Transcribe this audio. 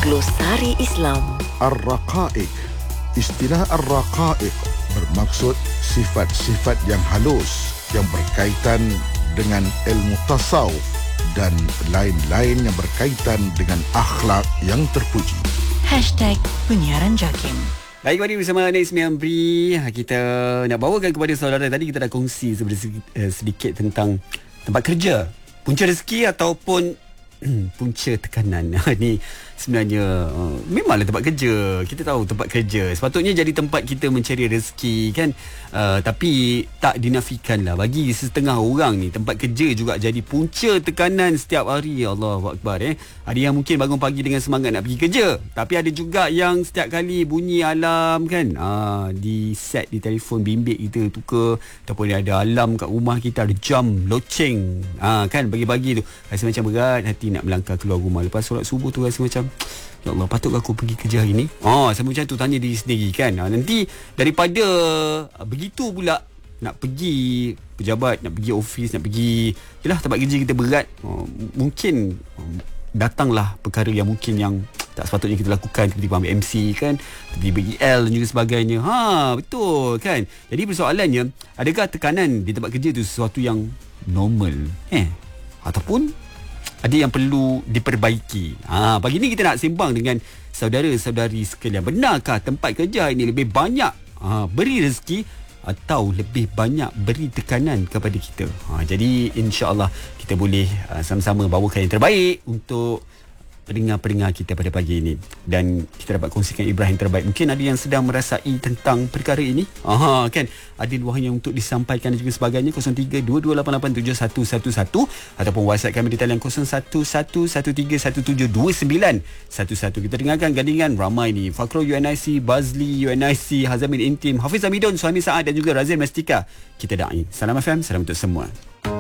Glosari Islam. Ar-Raqa'iq. Istilah Ar-Raqa'iq bermaksud sifat-sifat yang halus yang berkaitan dengan ilmu tasawuf dan lain-lain yang berkaitan dengan akhlak yang terpuji. #Penyiaran JAKIM. Baik, kembali bersama Anies Miambri. Kita nak bawakan kepada saudara, tadi kita dah kongsi sedikit tentang tempat kerja, punca rezeki ataupun punca tekanan. Ni sebenarnya memanglah tempat kerja. Kita tahu tempat kerja sepatutnya jadi tempat kita mencari rezeki, kan? Tapi tak dinafikan lah, bagi setengah orang ni tempat kerja juga jadi punca tekanan setiap hari. Allahu Akbar. Ada yang mungkin bangun pagi dengan semangat nak pergi kerja, tapi ada juga yang setiap kali bunyi alarm, kan, di set di telefon bimbit kita tukar, ataupun ada alarm kat rumah kita, ada jam loceng, kan, bagi-bagi tu rasa macam berat hati nak melangkah keluar rumah. Lepas solat subuh tu rasa macam, ya Allah, patutkah aku pergi kerja hari ni? Saya macam tu tanya diri sendiri, kan. Nanti daripada begitu pula nak pergi pejabat, nak pergi office, nak pergi yelah tempat kerja kita berat, mungkin datanglah perkara yang mungkin yang tak sepatutnya kita lakukan, tiba-tiba ambil MC, kan, tiba-tiba EL dan juga sebagainya. Betul, kan. Jadi persoalannya, adakah tekanan di tempat kerja tu sesuatu yang normal, ataupun ada yang perlu diperbaiki? Pagi ni kita nak sembang dengan saudara-saudari sekalian. Benarkah tempat kerja ini lebih banyak beri rezeki atau lebih banyak beri tekanan kepada kita? Jadi insya-Allah kita boleh sama-sama bawakan yang terbaik untuk pendengar-pendengar kita pada pagi ini, dan kita dapat kongsikan Ibrahim terbaik. Mungkin ada yang sedang merasai tentang perkara ini, kan, ada luahan yang untuk disampaikan dan juga sebagainya. 0322887111 ataupun WhatsApp kami di talian 011113172911. Kita dengarkan gandingan ramai ni: Fakrul UNIC, Bazli UNIC, Hazamin Intim, Hafiz Hamidun, Suhaimi Saad dan juga Razin Mastika. Kita da'i. Salam FM, salam untuk semua.